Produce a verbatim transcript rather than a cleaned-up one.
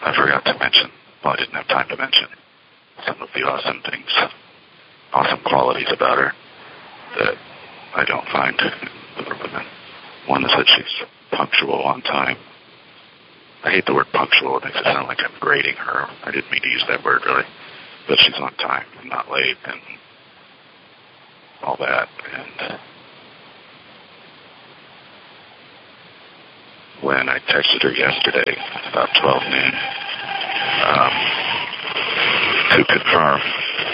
I forgot to mention, well, I didn't have time to mention some of the awesome things, awesome qualities about her that I don't find in other women. One is that she's punctual on time. I hate the word punctual. It makes it sound like I'm grading her. I didn't mean to use that word, really. But she's on time and not late and all that. And when I texted her yesterday about twelve noon um, to confirm